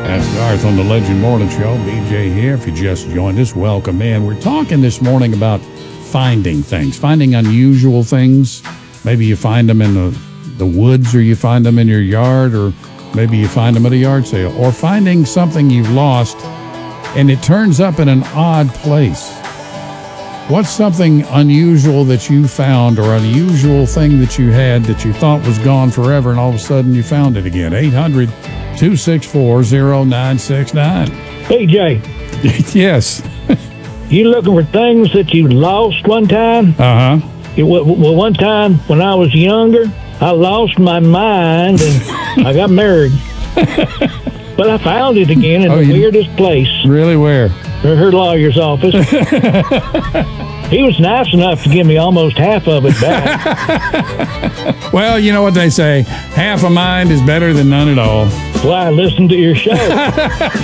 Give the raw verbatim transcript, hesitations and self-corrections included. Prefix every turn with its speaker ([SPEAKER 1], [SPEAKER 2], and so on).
[SPEAKER 1] That's Garth on the Legend Morning Show. B J here. If you just joined us, welcome in. We're talking this morning about finding things, finding unusual things. Maybe you find them in the, the woods, or you find them in your yard, or maybe you find them at a yard sale, or finding something you've lost and it turns up in an odd place. What's something unusual that you found, or unusual thing that you had that you thought was gone forever and all of a sudden you found it again? eight hundred, two six four, zero nine six nine.
[SPEAKER 2] Hey, Jay.
[SPEAKER 1] Yes.
[SPEAKER 2] You looking for things that you lost one time?
[SPEAKER 1] Uh-huh.
[SPEAKER 2] It, well, one time when I was younger, I lost my mind and I got married. But I found it again in
[SPEAKER 1] oh,
[SPEAKER 2] the
[SPEAKER 1] you,
[SPEAKER 2] weirdest place.
[SPEAKER 1] Really, where?
[SPEAKER 2] Her, her lawyer's office. He was nice enough to give me almost half of it back.
[SPEAKER 1] Well, you know what they say, half a mind is better than none at all.
[SPEAKER 2] That's why I listened to your show.